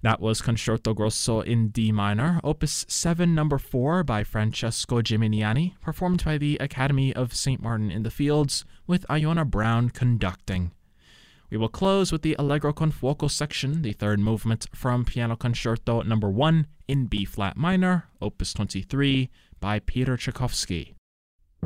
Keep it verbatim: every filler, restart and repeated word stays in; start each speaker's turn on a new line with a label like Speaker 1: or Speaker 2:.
Speaker 1: That was Concerto Grosso in D minor, Opus seven, number four by Francesco Gimignani, performed by the Academy of Saint Martin in the Fields, with Iona Brown conducting. We will close with the Allegro con fuoco section, the third movement from Piano Concerto number one in B-flat minor, Opus twenty-three by Peter Tchaikovsky.